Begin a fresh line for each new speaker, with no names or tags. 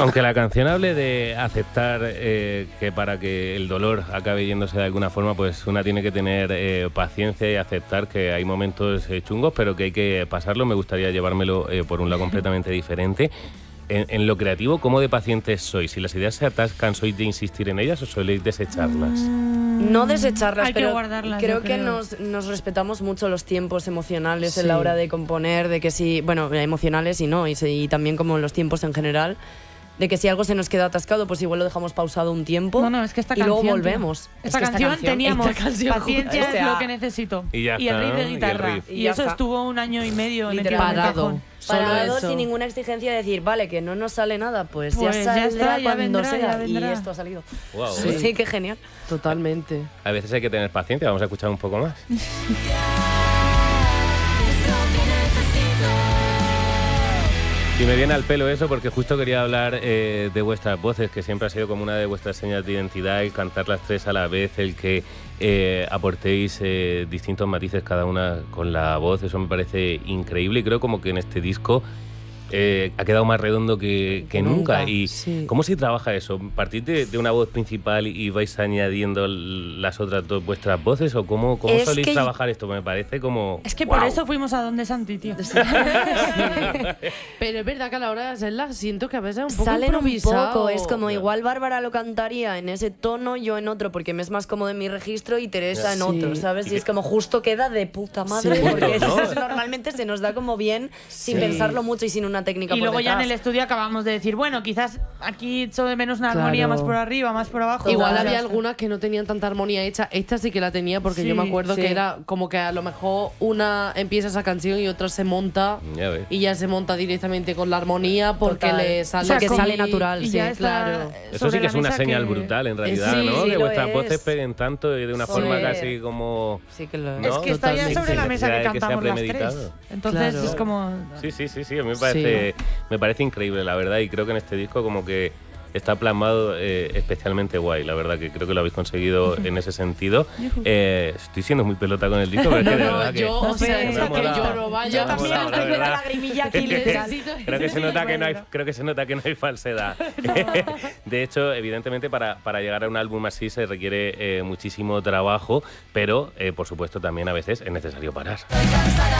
Aunque la canción hable de aceptar que para que el dolor acabe yéndose de alguna forma, pues una tiene que tener paciencia y aceptar que hay momentos chungos, pero que hay que pasarlo. Me gustaría llevármelo por un lado completamente diferente. En lo creativo, ¿cómo de pacientes sois? Si las ideas se atascan, ¿sois de insistir en ellas o soléis desecharlas?
No desecharlas,
Hay
pero
que guardarlas,
creo que nos respetamos mucho los tiempos emocionales en la hora de componer, de que si, bueno, emocionales y no, y también como los tiempos en general, de que si algo se nos queda atascado, pues igual lo dejamos pausado un tiempo
es que esta
y
canción,
luego volvemos.
Esta canción teníamos paciencia, es lo que necesito.
Y ya
el
está,
riff de
¿no?
guitarra.
Y el riff.
Y eso estuvo 1 año y medio metido en el
Parado.
cajón.
Parado
eso.
sin ninguna exigencia de decir, vale, que no nos sale nada, pues ya
Pues ya
saldrá
está, ya
cuando
vendrá,
sea.
ya vendrá.
Y esto ha salido.
Wow.
Sí, qué genial.
Totalmente.
A veces hay que tener paciencia, vamos a escuchar un poco más. Y me viene al pelo eso porque justo quería hablar de vuestras voces, que siempre ha sido como una de vuestras señas de identidad, el cantar las tres a la vez, el que aportéis distintos matices cada una con la voz, eso me parece increíble y creo como que en este disco ha quedado más redondo que nunca. Y
sí.
¿cómo se trabaja eso? ¿Partís de una voz principal y vais añadiendo las otras dos vuestras voces? ¿O cómo soléis trabajar esto? Me parece como...
Es que por eso fuimos a donde Santi, tío.
Pero es verdad que a la hora de hacerla siento que a veces es un poco
Salen un
improvisado.
poco, es como igual Bárbara lo cantaría en ese tono, yo en otro, porque me es más cómodo en mi registro y Teresa en otro, ¿sabes? Y es como justo queda de puta madre,
Sí.
porque
¿no?
eso normalmente se nos da como bien, sin pensarlo mucho y sin una técnica
Y
por
luego ya en
detrás.
el estudio acabamos de decir, bueno, quizás aquí echo de menos una armonía
Claro.
más por arriba, más por abajo.
Igual
Ya
había
está.
algunas que no tenían tanta armonía hecha. Esta sí que la tenía porque
Sí,
yo me acuerdo
sí.
que era como que a lo mejor una empieza esa canción y otra se monta
Ya ves.
y ya se monta directamente con la armonía porque
Total.
le sale
O sea, que
así.
sale natural,
y
sí,
ya está
claro.
Eso
sobre
sí que
la
es una
mesa
señal brutal en realidad,
Sí,
¿no?
sí
Que
lo
vuestras
es.
voces peguen tanto y de una forma
Sí.
casi como...
Sí que lo
¿no?
Es que está ya
Totalmente.
sobre la mesa que
Que sea
cantamos las
premeditado.
tres. Entonces
Claro.
es como...
Sí, a mí me parece increíble, la verdad, y creo que en este disco como que está plasmado especialmente guay, la verdad, que creo que lo habéis conseguido en ese sentido. Estoy siendo muy pelota con el disco, pero es que de verdad que...
yo, o sea,
me ha
es que
molado.
yo no vaya.
Me ha
también
molado, la
estoy con la
verdad.
lagrimilla aquí literal.
Creo que se nota que no hay falsedad. De hecho, evidentemente para llegar a un álbum así se requiere muchísimo trabajo, pero por supuesto también a veces es necesario parar.